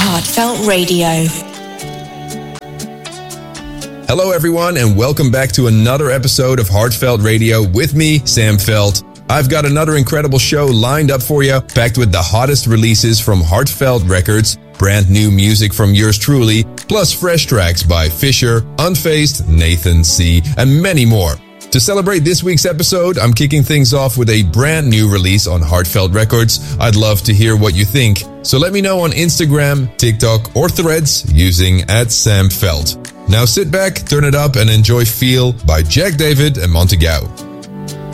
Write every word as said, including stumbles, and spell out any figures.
Heartfelt Radio. Hello everyone and welcome back to another episode of Heartfelt Radio with me, Sam Felt. I've got another incredible show lined up for you, packed with the hottest releases from Heartfelt Records, brand new music from yours truly, plus fresh tracks by Fisher, Unfazed, Nathan C, and many more. To celebrate this week's episode, I'm kicking things off with a brand new release on Heartfelt Records. I'd love to hear what you think, so let me know on Instagram, TikTok, or Threads using at Sam Felt. Now sit back, turn it up, and enjoy Feel by Jack David and Montague.